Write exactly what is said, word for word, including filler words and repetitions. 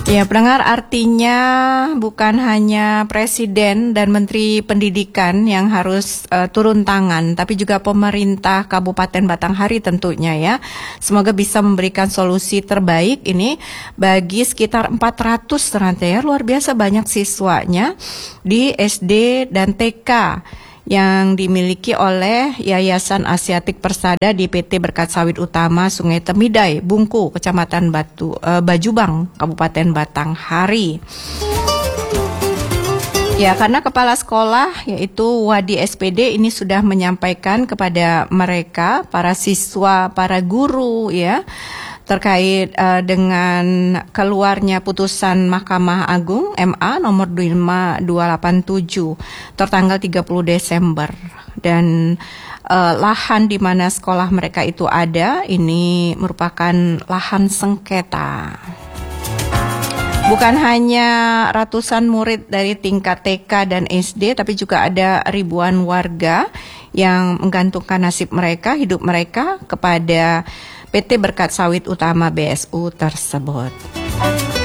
Ya, pendengar, artinya bukan hanya Presiden dan Menteri Pendidikan yang harus uh, turun tangan, tapi juga pemerintah Kabupaten Batanghari tentunya ya. Semoga bisa memberikan solusi terbaik ini bagi sekitar empat ratus ternyata ya, luar biasa banyak siswanya di S D dan T K yang dimiliki oleh Yayasan Asiatik Persada di P T Berkat Sawit Utama Sungai Temidai, Bungku, Kecamatan Batu, eh, Bajubang, Kabupaten Batanghari. Ya, karena kepala sekolah yaitu Wadi S P D ini sudah menyampaikan kepada mereka, para siswa, para guru ya, terkait uh, dengan keluarnya putusan Mahkamah Agung M A nomor dua lima dua delapan tujuh tertanggal tiga puluh Desember, dan uh, lahan di mana sekolah mereka itu ada ini merupakan lahan sengketa. Bukan hanya ratusan murid dari tingkat T K dan S D, tapi juga ada ribuan warga yang menggantungkan nasib mereka, hidup mereka kepada P T Berkat Sawit Utama B S U tersebut.